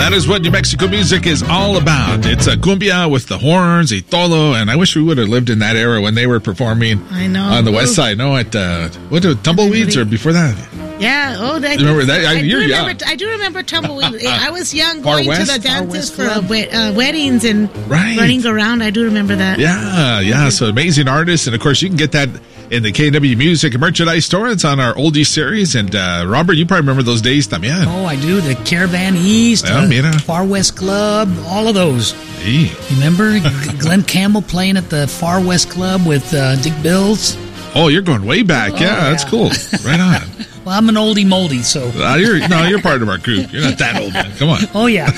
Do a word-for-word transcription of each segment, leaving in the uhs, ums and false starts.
That is what New Mexico music is all about. It's a cumbia with the horns, y todo, and I wish we would have lived in that era when they were performing I know. on the west side. No, at, uh, what, Tumbleweeds or before that? Yeah, oh, that, remember that? I, I, do you're remember, young. I do remember Tumbleweed. I was young Far going West? to the dances for Club. uh, uh, weddings and Right. running around. I do remember that. Yeah, yeah. So amazing artists. And of course, you can get that in the K and W Music and Merchandise store. It's on our oldies series. And uh, Robert, you probably remember those days también. Oh, I do. The Caravan East, Yeah, uh, mira. Far West Club, all of those. Hey. You remember Glenn Campbell playing at the Far West Club with uh, Dick Bills? Oh, you're going way back. Oh, yeah, that's yeah. cool. Right on. Well, I'm an oldie moldy, so. Uh, you're, no, you're part of our group. You're not that old, man. Come on. Oh, yeah.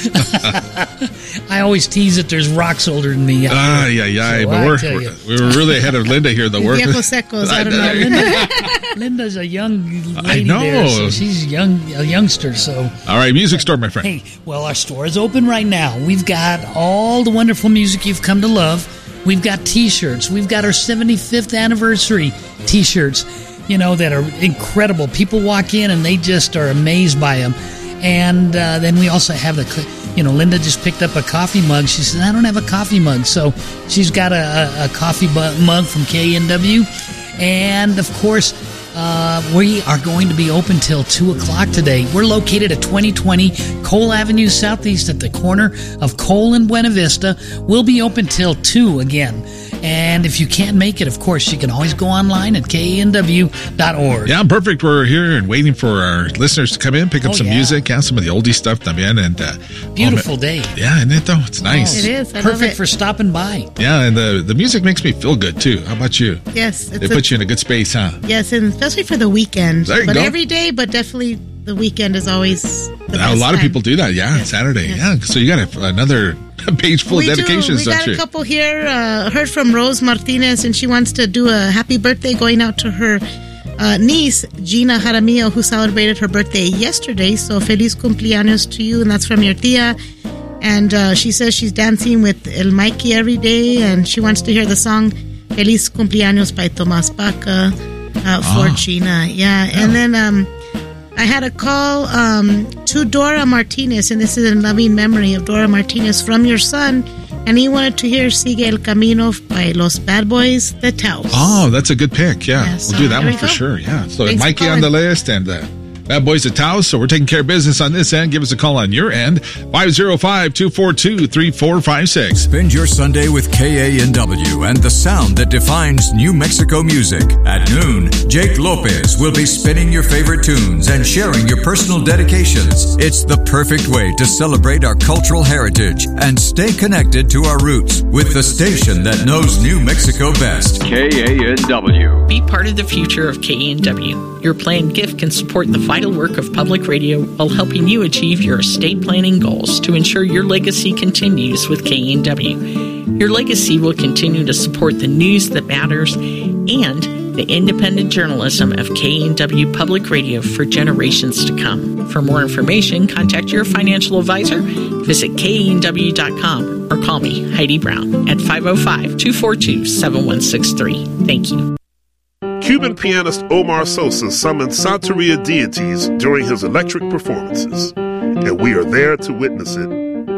I always tease that there's rocks older than me. out Ah, there. yeah, yeah. So But I we're, tell we're, you. we were really ahead of Linda here. The work. Viejos secos, I don't know. Linda, Linda's a young lady know. there, so she's young, a youngster, so. All right, music store, my friend. Hey, well, our store is open right now. We've got all the wonderful music you've come to love. We've got T-shirts. We've got our seventy-fifth anniversary T-shirts, you know, that are incredible. People walk in and they just are amazed by them. And uh, then we also have the, you know, Linda just picked up a coffee mug. She says, I don't have a coffee mug. So she's got a, a, a coffee bu- mug from K N W. And, of course, uh, we are going to be open till two o'clock today. We're located at twenty twenty Cole Avenue Southeast at the corner of Cole and Buena Vista. We'll be open till two again. And if you can't make it, of course, you can always go online at K N W dot org. Yeah, perfect. We're here and waiting for our listeners to come in, pick up Oh, some yeah. music, yeah, some of the oldie stuff también. And, uh, Beautiful oh, day. Yeah, isn't it, though? It's nice. It is. I love Perfect it. for stopping by. Yeah, and the, the music makes me feel good, too. How about you? Yes. They It's put a, you in a good space, huh? yes, and especially for the weekend. There you but go. every day, but definitely the weekend is always the Now, a best lot of time. people do that, yeah, Yes. Saturday. Yes. Yeah, so you got a, another page full we of dedications, do. We don't got you? a couple here. Uh, heard from Rose Martinez, and she wants to do a happy birthday going out to her uh, niece, Gina Jaramillo, who celebrated her birthday yesterday. So, feliz cumpleaños to you, and that's from your tia. And uh, she says she's dancing with El Mikey every day, and she wants to hear the song Feliz Cumpleaños by Tomas Baca uh, for Oh. Gina. Yeah, and then um, I had a call um, to Dora Martinez, and this is in loving memory of Dora Martinez from your son, and he wanted to hear Sigue el Camino by Los Bad Boys, The Taos. Oh, that's a good pick. Yeah, Yes. we'll do that There one we for go. sure. Yeah. So Thanks for Mikey on calling. the list and uh, Bad Boys at Taos. So we're taking care of business on this end. Give us a call on your end. five oh five, two four two, three four five six. Spend your Sunday with K A N W and the sound that defines New Mexico music. At noon, Jake Lopez will be spinning your favorite tunes and sharing your personal dedications. It's the perfect way to celebrate our cultural heritage and stay connected to our roots with the station that knows New Mexico best. K A N W. Be part of the future of K A N W. Your planned gift can support the vital work of public radio while helping you achieve your estate planning goals to ensure your legacy continues with K A N W. Your legacy will continue to support the news that matters and the independent journalism of K A N W Public Radio for generations to come. For more information, contact your financial advisor, visit K A N W dot com, or call me, Heidi Brown, at five oh five, two four two, seven one six three. Thank you. Cuban pianist Omar Sosa summoned Santeria deities during his electric performances, and we are there to witness it.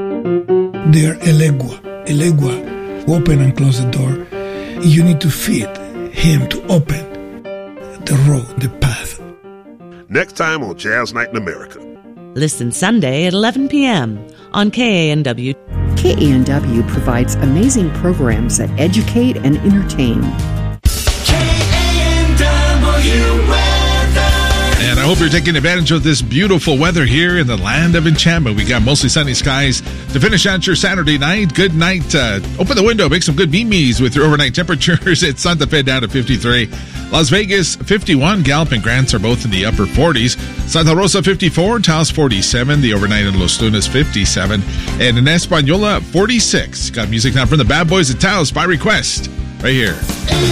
They're elegua, elegua, open and close the door. You need to feed him to open the road, the path. Next time on Jazz Night in America. Listen Sunday at eleven p.m. on K A N W. K A N W provides amazing programs that educate and entertain. And I hope you're taking advantage of this beautiful weather here in the land of enchantment. We got mostly sunny skies to finish out your Saturday night. Good night. Uh, open the window, make some good memes with your overnight temperatures. At Santa Fe down to fifty-three. Las Vegas, fifty-one. Gallup and Grants are both in the upper forties. Santa Rosa, fifty-four. Taos, forty-seven. The overnight in Los Lunas, fifty-seven. And in Española, forty-six. Got music now from the Bad Boys of Taos by request right here.